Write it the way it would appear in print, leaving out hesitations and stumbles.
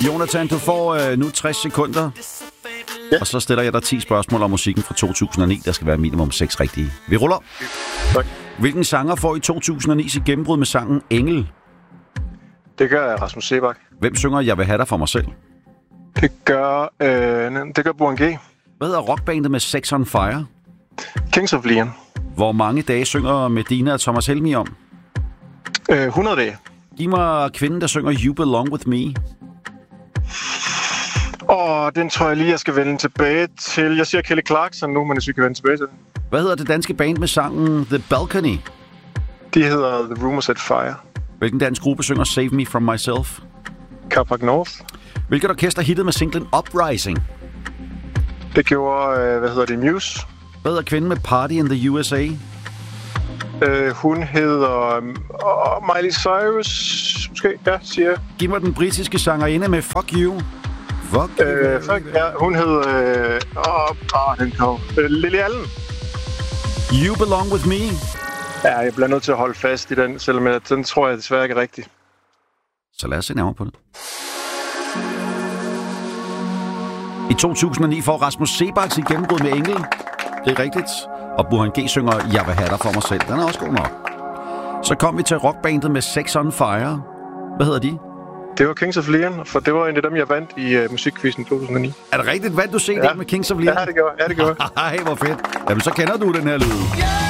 Jonathan, du får nu 60 sekunder. Ja. Og så stiller jeg dig 10 spørgsmål om musikken fra 2009. Der skal være minimum 6 rigtige. Vi ruller. Tak. Hvilken sanger får i 2009 sit gennembrud med sangen Engel? Det gør Rasmus Seebach. Hvem synger Jeg vil have dig for mig selv? Det gør Burhan G. Hvad hedder rockbandet med Sex on Fire? Kings of Leon. Hvor mange dage synger Medina og Thomas Helmig om? 100 dage. Giv mig kvinden, der synger You Belong With Me. Den tror jeg lige, jeg skal vende tilbage til. Jeg siger Kelly Clarkson nu, men jeg synes, jeg kan vende tilbage til. Hvad hedder det danske band med sangen The Balcony? De hedder The Rumors at Fire. Hvilken dansk gruppe synger Save Me From Myself? Carpark North. Hvilket orkester hittede med singlen Uprising? Det gjorde, Muse. Hvad hedder kvinden med Party in the USA? Hun hedder Miley Cyrus, måske. Ja, siger jeg. Giv mig den britiske sangerinde med Fuck You. Fuck, ja, hun hed... den kom. Lily Allen. You Belong With Me. Ja, jeg bliver nødt til at holde fast i den, selvom den tror jeg desværre ikke er rigtig. Så lad os se nærmere på det. I 2009 får Rasmus Seebach sit gennembrud med Engel. Det er rigtigt. Og Burhan G synger Jeg vil have dig for mig selv. Den er også god nok. Så kom vi til rockbandet med Sex on Fire. Hvad hedder de? Det var Kings of Leon, for det var en af dem, jeg vandt i musikquizzen 2009. Er det rigtigt? Vandt du CD med Kings of Leon? Ja, det gjorde. Ej, hvor fedt. Jamen, så kender du den her lyd.